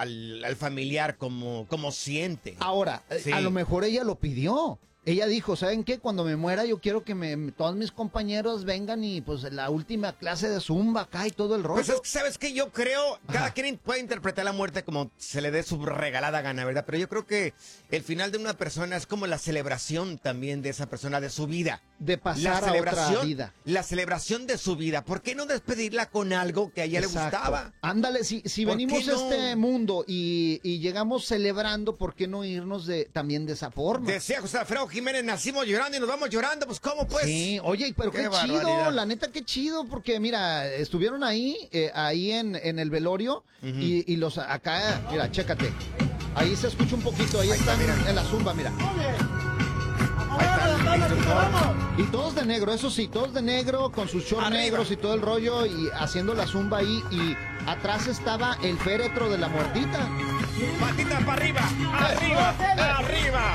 al familiar como siente. Ahora, Sí. a lo mejor ella lo pidió. Ella dijo, ¿saben qué? Cuando me muera yo quiero que todos mis compañeros vengan y pues la última clase de zumba acá y todo el rollo. Pues es que, ¿sabes qué? Yo creo, cada quien puede interpretar la muerte como se le dé su regalada gana, ¿verdad? Pero yo creo que el final de una persona es como la celebración también de esa persona, de su vida. De pasar a otra vida. La celebración de su vida. ¿Por qué no despedirla con algo que a ella le gustaba? Ándale, si venimos a este mundo y llegamos celebrando, ¿por qué no irnos también de esa forma? Decía José Alfredo Jiménez, nacimos llorando y nos vamos llorando, pues ¿cómo pues? Sí, oye, pero qué chido, la neta qué chido, porque mira, estuvieron ahí en el velorio y los acá, mira, chécate, ahí se escucha un poquito, ahí están en la zumba, mira. Y todos de negro, eso sí, todos de negro, con sus shorts negros y todo el rollo, y haciendo la zumba ahí, y atrás estaba el féretro de la muertita. Patita para arriba, arriba, arriba.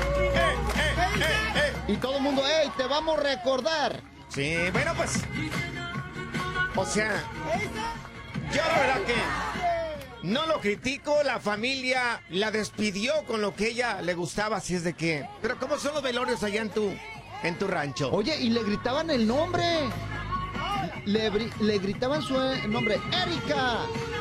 Y todo el mundo, ¡ey, te vamos a recordar! Sí, bueno, pues, o sea, yo la verdad que no lo critico, la familia la despidió con lo que ella le gustaba, así es de que... Pero ¿cómo son los velorios allá en tu rancho? Oye, y le gritaban el nombre. Le gritaban su nombre, ¡Erika!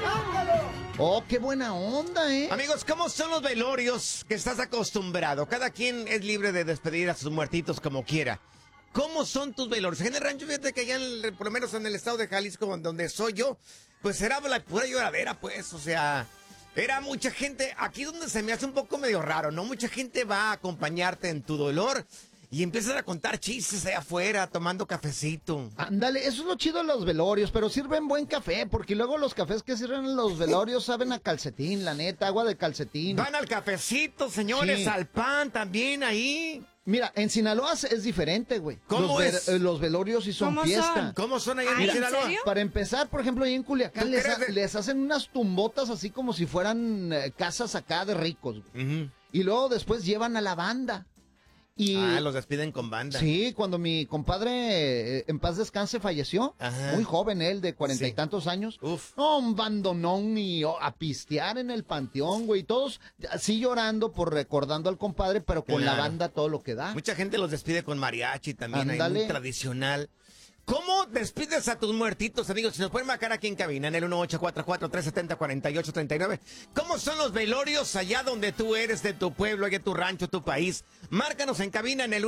Oh, qué buena onda, ¿eh? Amigos, ¿cómo son los velorios que estás acostumbrado? Cada quien es libre de despedir a sus muertitos como quiera. ¿Cómo son tus velorios? En el rancho, fíjate que allá, por lo menos en el estado de Jalisco, donde soy yo, pues era la pura lloradera, pues, o sea, era mucha gente. Aquí donde se me hace un poco medio raro, ¿no? Mucha gente va a acompañarte en tu dolor y empiezan a contar chistes allá afuera, tomando cafecito. Ándale, eso es lo chido de los velorios, pero sirven buen café, porque luego los cafés que sirven en los velorios saben a calcetín, la neta, agua de calcetín. Van al cafecito, señores, Sí. al pan también ahí. Mira, en Sinaloa es diferente, güey. ¿Cómo es? Los velorios sí son fiesta. ¿Cómo son allá en Ay, ¿en Sinaloa? serio? Para empezar, por ejemplo, ahí en Culiacán ¿Tú crees les hacen unas tumbotas así como si fueran casas acá de ricos. Ujú. Y luego después llevan a la banda. Y Los despiden con banda. sí, cuando mi compadre, en paz descanse, falleció, Ajá. muy joven él, de 40 y Sí. tantos años, Uf. un bandonón y a pistear en el panteón, güey, todos así llorando por recordando al compadre, pero con la Claro. banda todo lo que da. Mucha gente los despide con mariachi también, ahí, Ándale. muy tradicional. ¿Cómo despides a tus muertitos, amigos? Si nos pueden marcar aquí en cabina, en el 1844-370-4839. ¿Cómo son los velorios allá donde tú eres, de tu pueblo, allá tu rancho, tu país? Márcanos en cabina en el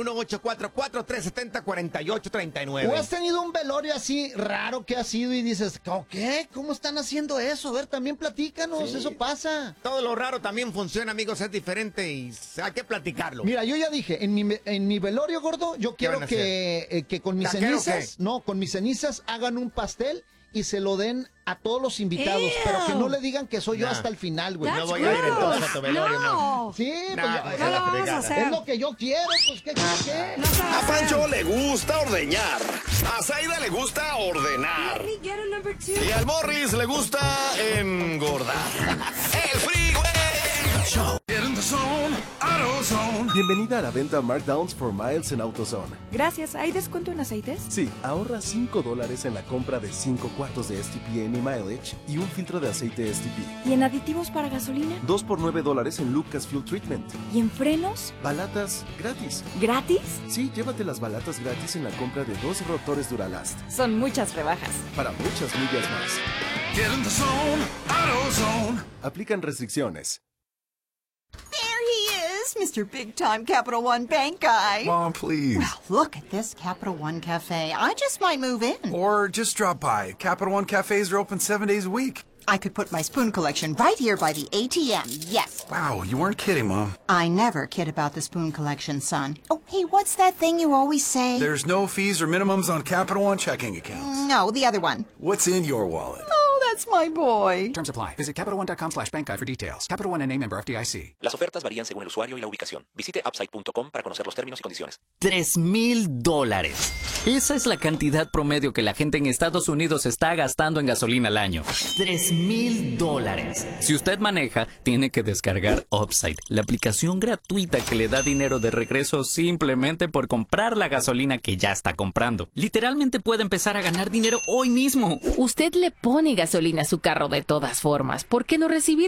1844-370-4839. ¿O has tenido un velorio así raro que ha sido y dices, ¿qué? ¿Cómo están haciendo eso? A ver, también platícanos, Sí. eso pasa. Todo lo raro también funciona, amigos, es diferente y hay que platicarlo. Mira, yo ya dije, en mi velorio, gordo, yo quiero van a que con mis ¿Taquero cenizas, qué? no, con mis cenizas hagan un pastel y se lo den a todos los invitados, Ew. pero que no le digan que soy yo Nah. hasta el final, güey. No That's voy a ir entonces a tu gross. velorio, No. Sí, Nah, pues, pues, No lo vamos a hacer. es lo que yo quiero, pues, ¿qué? No se va A hacer. Pancho le gusta ordeñar. A Zaida le gusta ordenar. Let me get a number two. Y al Morris le gusta engordar. El Freeway Show. Bienvenida a la venta Markdowns for Miles en AutoZone. Gracias. ¿Hay descuento en aceites? Sí, ahorra $5 en la compra de 5 cuartos de STP Any Mileage y un filtro de aceite STP. ¿Y en aditivos para gasolina? 2 por $9 en Lucas Fuel Treatment. ¿Y en frenos? Balatas gratis. ¿Gratis? Sí, llévate las balatas gratis en la compra de 2 rotores Duralast. Son muchas rebajas. Para muchas millas más. Aplican restricciones. There he is, Mr. Big Time Capital One Bank Guy. Mom, please. Well, look at this Capital One Cafe. I just might move in. Or just drop by. Capital One cafes are open 7 days a week. I could put my spoon collection right here by the ATM, yes. Wow, you weren't kidding, Mom. I never kid about the spoon collection, son. Oh, hey, what's that thing you always say? There's no fees or minimums on Capital One checking accounts. No, the other one. What's in your wallet? Oh, that's my boy. Terms apply. Visit CapitalOne.com/bankguide for details. Capital One NA, member FDIC. Las ofertas varían según el usuario y la ubicación. Visite upside.com para conocer los términos y condiciones. $3,000. Esa es la cantidad promedio que la gente en Estados Unidos está gastando en gasolina al año. $3,000. Si usted maneja, tiene que descargar Upside, la aplicación gratuita que le da dinero de regreso simplemente por comprar la gasolina que ya está comprando. Literalmente puede empezar a ganar dinero hoy mismo. Usted le pone gasolina a su carro de todas formas. ¿Por qué no recibir